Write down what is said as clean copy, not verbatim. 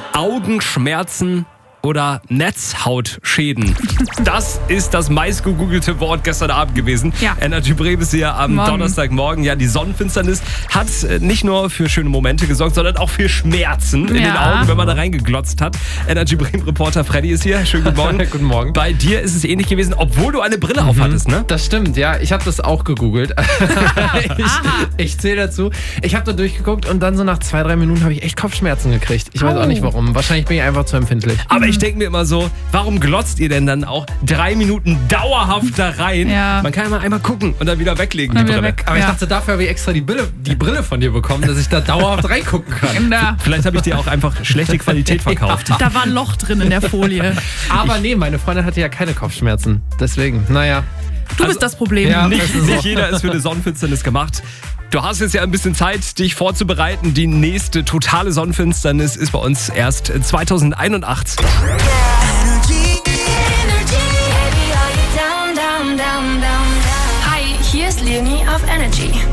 Augenschmerzen oder Netzhautschäden. Das ist das meistgegoogelte Wort gestern Abend gewesen. Ja. Energy Bremen ist hier am Donnerstagmorgen. Ja, die Sonnenfinsternis hat nicht nur für schöne Momente gesorgt, sondern auch für Schmerzen in den Augen, wenn man da reingeglotzt hat. Energy Bremen Reporter Freddy ist hier. Schönen guten Morgen. Guten Morgen. Bei dir ist es ähnlich gewesen, obwohl du eine Brille aufhattest, ne? Das stimmt, ja. Ich habe das auch gegoogelt. ich zähle dazu. Ich habe da durchgeguckt und dann so nach 2-3 Minuten habe ich echt Kopfschmerzen gekriegt. Ich weiß auch nicht warum. Wahrscheinlich bin ich einfach zu empfindlich. Aber ich denke mir immer so, warum glotzt ihr denn dann auch 3 Minuten dauerhaft da rein? Ja. Man kann ja mal einmal gucken und dann wieder weglegen, die Brille. Aber ich dachte, dafür habe ich extra die Brille von dir bekommen, dass ich da dauerhaft reingucken kann. Vielleicht habe ich dir auch einfach schlechte Qualität verkauft. Ja. Da war ein Loch drin in der Folie. Aber nee, meine Freundin hatte ja keine Kopfschmerzen. Deswegen, naja. Du bist das Problem. Ja. Nicht jeder ist für eine Sonnenfinsternis gemacht. Du hast jetzt ja ein bisschen Zeit, dich vorzubereiten. Die nächste totale Sonnenfinsternis ist bei uns erst 2081. Hi, hier ist Leonie auf Energy.